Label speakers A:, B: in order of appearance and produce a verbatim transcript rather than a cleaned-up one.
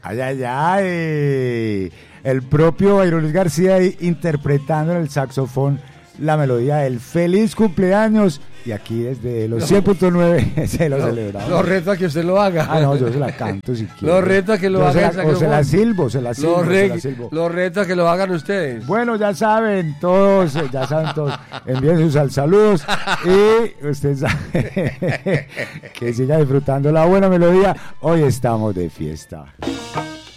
A: Ay, ay, ay. El propio Jairo Luis García ahí interpretando en el saxofón la melodía del feliz cumpleaños. Y aquí desde los cien punto nueve se lo
B: Lo,
A: celebramos.
B: lo reto a que usted lo haga.
A: Ah, no, yo se la canto si quiere.
B: Lo reto a que lo
A: Yo
B: hagan.
A: se la- o se la silbo, se la silbo,
B: Lo,
A: se la silbo.
B: lo reto a que lo hagan ustedes.
A: Bueno, ya saben todos, eh, ya saben todos, envíen sus al- saludos y usted sabe que siga disfrutando la buena melodía. Hoy estamos de fiesta.